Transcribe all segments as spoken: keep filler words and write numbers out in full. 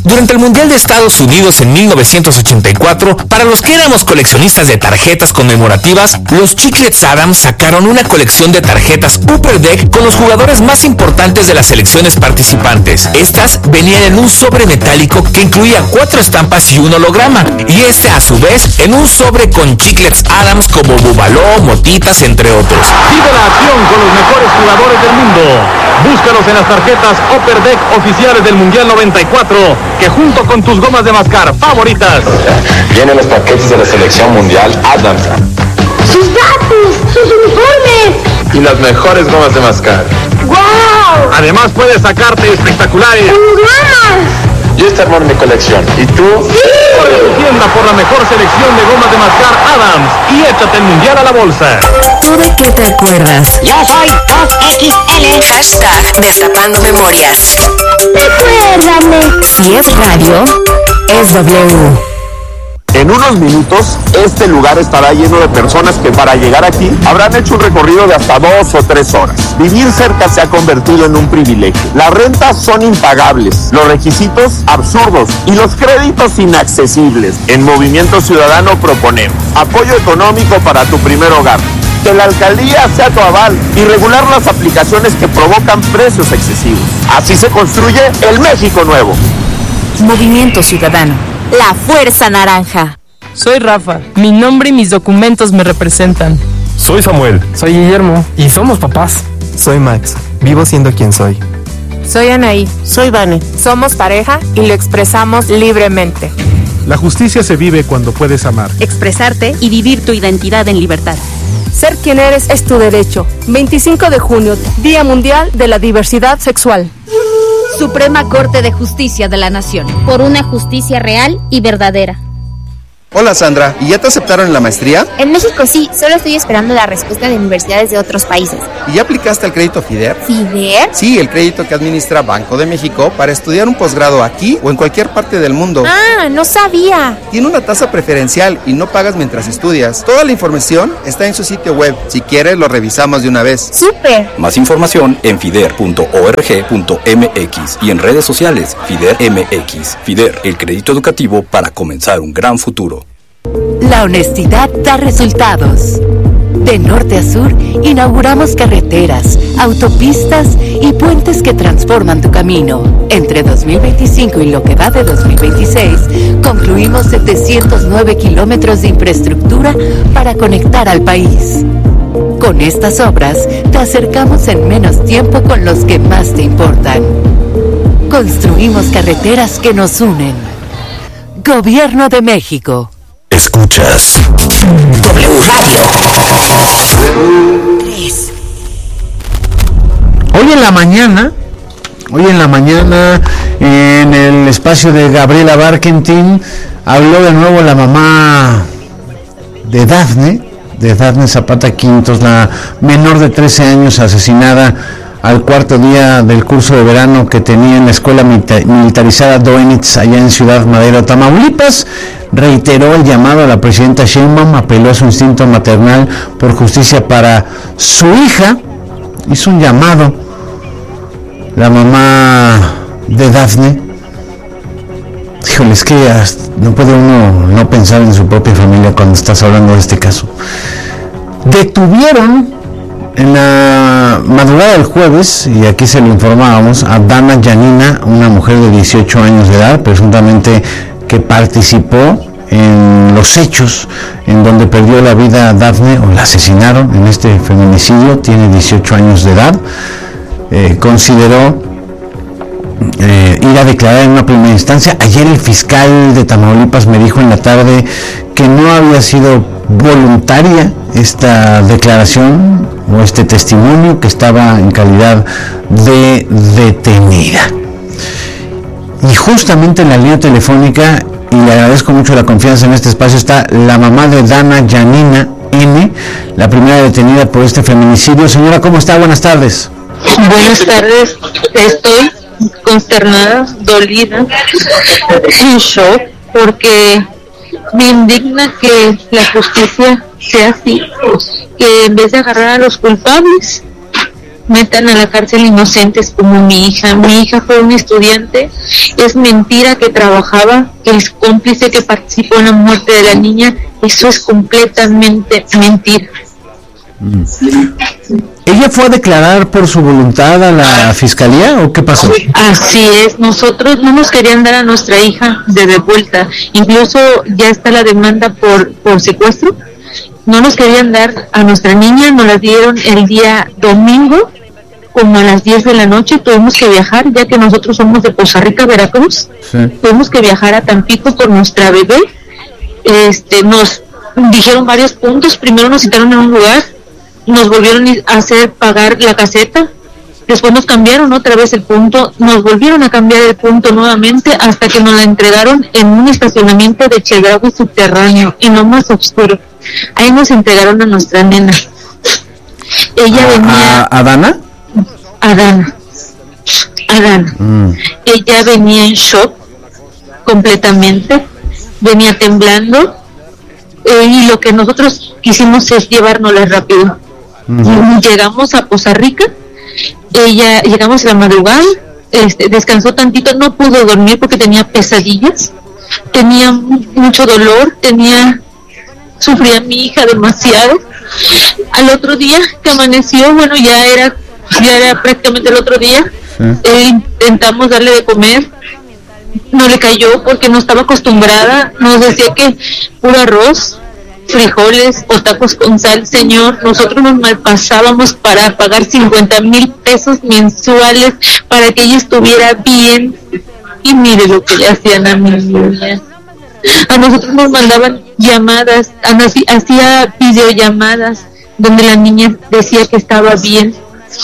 Durante el Mundial de Estados Unidos en mil novecientos ochenta y cuatro, para los que éramos coleccionistas de tarjetas conmemorativas, los Chiclets Adams sacaron una colección de tarjetas Upper Deck con los jugadores más importantes de las selecciones participantes. Estas venían en un sobre metálico que incluía cuatro estampas y un holograma, y este a su vez en un sobre con Chiclets Adams como Bubaló, Motitas, entre otros. Vive la acción con los mejores jugadores del mundo. Búscalos en las tarjetas Upper Deck oficiales del Mundial noventa y cuatro, que junto con tus gomas de mascar favoritas vienen los paquetes de la selección mundial Adams, sus datos, sus uniformes y las mejores gomas de mascar. ¡Wow! Además puedes sacarte espectaculares ¡hologramas! Yo estoy armando mi colección. ¿Y tú? ¡Sí! Corre a tu tienda por la mejor selección de gomas de mascar Adams y échate el mundial a la bolsa. ¿Tú de qué te acuerdas? Yo soy dos equis ele. Hashtag Destapando Memorias. Recuérdame. Si es radio, es W. En unos minutos, este lugar estará lleno de personas que para llegar aquí habrán hecho un recorrido de hasta dos o tres horas. Vivir cerca se ha convertido en un privilegio. Las rentas son impagables, los requisitos absurdos y los créditos inaccesibles. En Movimiento Ciudadano proponemos apoyo económico para tu primer hogar, que la alcaldía sea tu aval y regular las aplicaciones que provocan precios excesivos. Así se construye el México nuevo. Movimiento Ciudadano. La Fuerza Naranja. Soy Rafa. Mi nombre y mis documentos me representan. Soy Samuel. Soy Guillermo. Y somos papás. Soy Max. Vivo siendo quien soy. Soy Anaí. Soy Vane. Somos pareja y lo expresamos libremente. La justicia se vive cuando puedes amar, expresarte y vivir tu identidad en libertad. Ser quien eres es tu derecho. veinticinco de junio, Día Mundial de la Diversidad Sexual. Suprema Corte de Justicia de la Nación. Por una justicia real y verdadera. Hola Sandra, ¿y ya te aceptaron en la maestría? En México sí, solo estoy esperando la respuesta de universidades de otros países. ¿Y ya aplicaste el crédito FIDER? ¿FIDER? Sí, el crédito que administra Banco de México para estudiar un posgrado aquí o en cualquier parte del mundo. Ah, no sabía. Tiene una tasa preferencial y no pagas mientras estudias. Toda la información está en su sitio web. Si quieres, lo revisamos de una vez. ¡Súper! Más información en fider punto org punto m x y en redes sociales FIDER M X. FIDER, el crédito educativo para comenzar un gran futuro. La honestidad da resultados. De norte a sur, inauguramos carreteras, autopistas y puentes que transforman tu camino. Entre dos mil veinticinco y lo que va de dos mil veintiséis, concluimos setecientos nueve kilómetros de infraestructura para conectar al país. Con estas obras, te acercamos en menos tiempo con los que más te importan. Construimos carreteras que nos unen. Gobierno de México. Escuchas W Radio. Hoy en la mañana, hoy en la mañana, en el espacio de Gabriela Barkentin, habló de nuevo la mamá de Dafne, de Dafne Zapata Quintos, la menor de trece años asesinada al cuarto día del curso de verano que tenía en la escuela militarizada Doenitz, allá en Ciudad Madero, Tamaulipas. Reiteró el llamado a la presidenta Sheinbaum, apeló a su instinto maternal por justicia para su hija, hizo un llamado. La mamá de Dafne, híjole, es que no puede uno no pensar en su propia familia cuando estás hablando de este caso. Detuvieron en la madrugada del jueves, y aquí se lo informábamos, a Dana Yanina, una mujer de dieciocho años de edad, presuntamente que participó en los hechos en donde perdió la vida Dafne, o la asesinaron en este feminicidio. Tiene dieciocho años de edad. Eh, consideró eh, ir a declarar en una primera instancia. Ayer el fiscal de Tamaulipas me dijo en la tarde que no había sido voluntaria esta declaración o este testimonio, que estaba en calidad de detenida. Y justamente en la línea telefónica, y le agradezco mucho la confianza en este espacio, está la mamá de Dana Yanina N., la primera detenida por este feminicidio. Señora, ¿cómo está? Buenas tardes. Buenas tardes. Estoy consternada, dolida, en shock, porque me indigna que la justicia sea así, que en vez de agarrar a los culpables, metan a la cárcel inocentes como mi hija. Mi hija fue una estudiante, es mentira que trabajaba, que es cómplice, que participó en la muerte de la niña, eso es completamente mentira. Mm. ¿Ella fue a declarar por su voluntad a la fiscalía o qué pasó? Así es, nosotros no nos querían dar a nuestra hija de devuelta, incluso ya está la demanda por, por secuestro, no nos querían dar a nuestra niña, nos la dieron el día domingo, como a las diez de la noche, tuvimos que viajar, ya que nosotros somos de Poza Rica, Veracruz, sí. Tuvimos que viajar a Tampico por nuestra bebé, este, nos dijeron varios puntos, primero nos citaron en un lugar, nos volvieron a hacer pagar la caseta, después nos cambiaron otra vez el punto, nos volvieron a cambiar el punto nuevamente hasta que nos la entregaron en un estacionamiento de Chedraui subterráneo y no más oscuro. Ahí nos entregaron a nuestra nena. Ella ¿A, venía... ¿A, a Dana? A Dana. A Dana. Mm. Ella venía en shock completamente, venía temblando, eh, y lo que nosotros quisimos es llevárnosla rápido. Uh-huh. Llegamos a Poza Rica, ella llegamos a la madrugada, este, descansó tantito, no pudo dormir porque tenía pesadillas, tenía mucho dolor, tenía, sufría mi hija demasiado. Al otro día que amaneció, bueno, ya era, ya era prácticamente el otro día, sí. eh, intentamos darle de comer, no le cayó porque no estaba acostumbrada, nos decía que puro arroz, frijoles o tacos con sal. Señor, nosotros nos malpasábamos para pagar cincuenta mil pesos mensuales para que ella estuviera bien, y mire lo que le hacían a mi niña. A nosotros nos mandaban llamadas, hacía videollamadas donde la niña decía que estaba bien,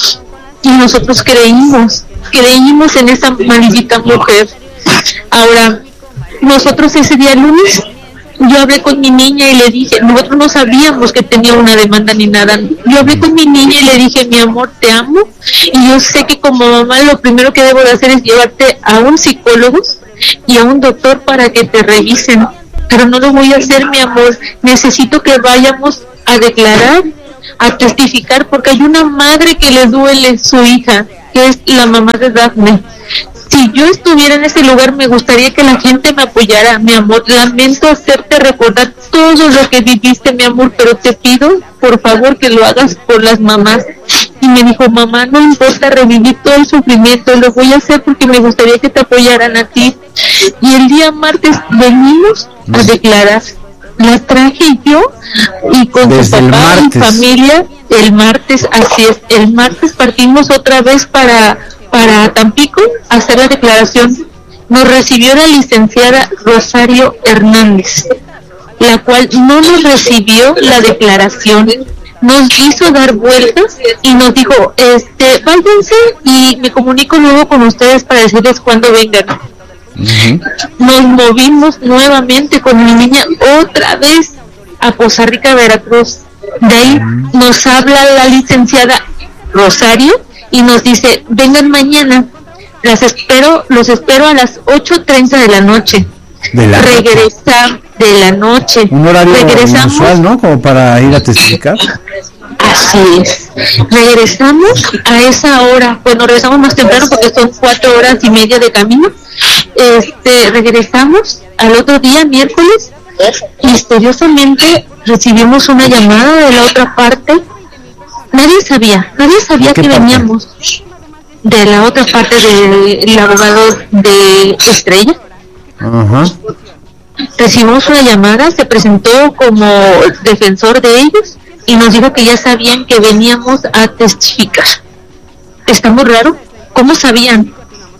y nosotros creímos, creímos en esa maldita mujer. Ahora, nosotros ese día lunes, yo hablé con mi niña y le dije, nosotros no sabíamos que tenía una demanda ni nada, yo hablé con mi niña y le dije, mi amor, te amo, y yo sé que como mamá lo primero que debo de hacer es llevarte a un psicólogo y a un doctor para que te revisen, pero no lo voy a hacer, mi amor, necesito que vayamos a declarar, a testificar, porque hay una madre que le duele su hija, que es la mamá de Dafne. Si yo estuviera en ese lugar, me gustaría que la gente me apoyara, mi amor. Lamento hacerte recordar todo lo que viviste, mi amor, pero te pido, por favor, que lo hagas por las mamás. Y me dijo, mamá, no importa revivir todo el sufrimiento, lo voy a hacer porque me gustaría que te apoyaran a ti. Y el día martes venimos a declarar. La traje yo y con su papá y familia el martes, así es, el martes partimos otra vez para... para Tampico a hacer la declaración. Nos recibió la licenciada Rosario Hernández, la cual no nos recibió la declaración, nos hizo dar vueltas y nos dijo, este, váyanse y me comunico luego con ustedes para decirles cuándo vengan. Uh-huh. Nos movimos nuevamente con mi niña otra vez a Poza Rica, Veracruz. De ahí uh-huh. nos habla la licenciada Rosario y nos dice, vengan mañana, las espero, los espero a las ocho treinta de la noche. De la Regresa de la noche. Un horario inusual, ¿no? Como para ir a testificar. Así es. Regresamos a esa hora. Bueno, regresamos más temprano porque son cuatro horas y media de camino. Este, regresamos al otro día, miércoles. Misteriosamente recibimos una llamada de la otra parte. Nadie sabía, nadie sabía que parte? veníamos de la otra parte del abogado de Estrella. Uh-huh. Recibimos una llamada, se presentó como defensor de ellos y nos dijo que ya sabían que veníamos a testificar. Está muy raro, ¿cómo sabían?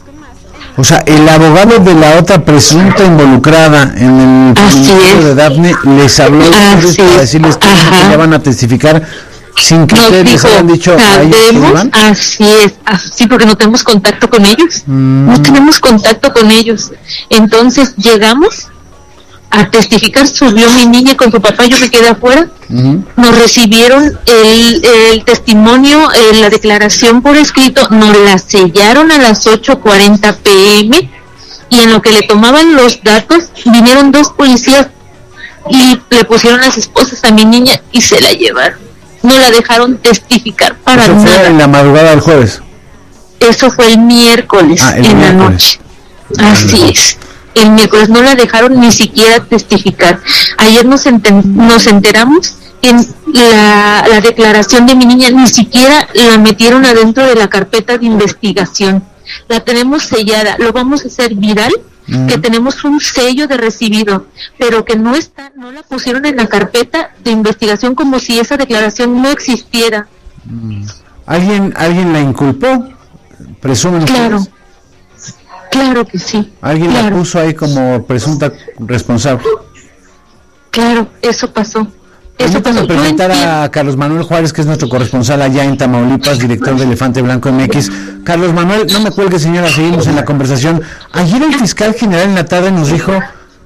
O sea, el abogado de la otra presunta involucrada en el feminicidio de Dafne les habló para decirles que ya van a testificar sin que nos ustedes dijo, les hayan dicho a ellos que así es, así porque no tenemos contacto con ellos, mm. no tenemos contacto con ellos. Entonces llegamos a testificar, subió mi niña con su papá, yo me quedé afuera, uh-huh. nos recibieron el, el testimonio, eh, la declaración por escrito, nos la sellaron a las ocho cuarenta pm y en lo que le tomaban los datos vinieron dos policías y le pusieron las esposas a mi niña y se la llevaron. no la dejaron testificar para Eso nada. fue en la madrugada del jueves. Eso fue el miércoles ah, el en miércoles. la noche. Así es. El miércoles no la dejaron ni siquiera testificar. Ayer nos, enten- nos enteramos que la, la declaración de mi niña ni siquiera la metieron adentro de la carpeta de investigación. La tenemos sellada, lo vamos a hacer viral, mm. que tenemos un sello de recibido, pero que no está, no la pusieron en la carpeta de investigación como si esa declaración no existiera. Mm. ¿Alguien, alguien la inculpó? ¿Presumen Claro. ustedes? Claro que sí. ¿Alguien claro. la puso ahí como presunta responsable? Claro, eso pasó. Eso Permítame pasó. preguntar a Carlos Manuel Juárez, que es nuestro corresponsal allá en Tamaulipas, director de Elefante Blanco M X. Carlos Manuel, no me cuelgue, señora, seguimos en la conversación. Ayer el fiscal general en la tarde nos dijo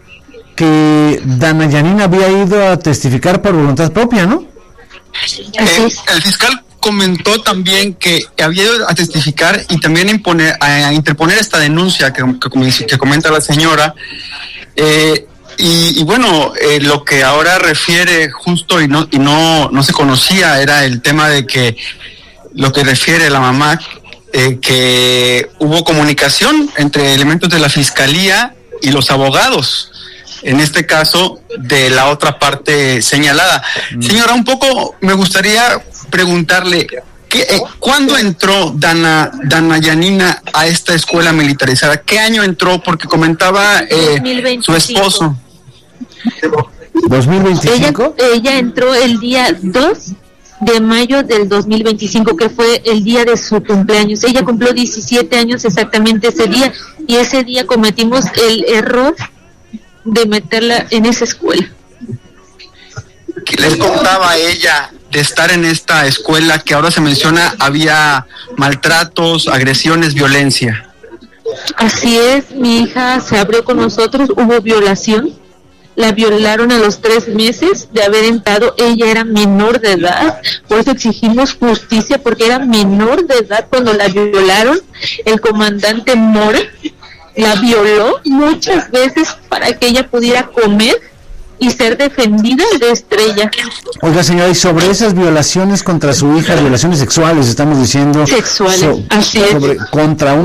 que Dana Yanina había ido a testificar por voluntad propia, ¿no? Eh, el fiscal comentó también que había ido a testificar y también a, imponer, a interponer esta denuncia que, que, que comenta la señora. Eh, y, y bueno, eh, lo que ahora refiere justo y no y no no se conocía era el tema de que lo que refiere la mamá, eh, que hubo comunicación entre elementos de la fiscalía y los abogados, en este caso de la otra parte señalada. Mm. Señora, un poco me gustaría preguntarle, ¿qué, eh, ¿cuándo entró Dana, Dana Yanina a esta escuela militarizada? ¿Qué año entró? Porque comentaba eh, su esposo. ¿dos mil veinticinco? Ella, ella entró el día dos de mayo del dos mil veinticinco, que fue el día de su cumpleaños. Ella cumplió diecisiete años exactamente ese día, y ese día cometimos el error de meterla en esa escuela. ¿Qué les contaba ella de estar en esta escuela que ahora se menciona había maltratos, agresiones, violencia? Así es, mi hija se abrió con nosotros, hubo violación, la violaron a los tres meses de haber entrado, ella era menor de edad, por eso exigimos justicia, porque era menor de edad cuando la violaron. El comandante Mora la violó muchas veces para que ella pudiera comer y ser defendida de Estrella. Oiga, señora, y sobre esas violaciones contra su hija, violaciones sexuales, estamos diciendo... Sexuales, so, así sobre, es. Contra un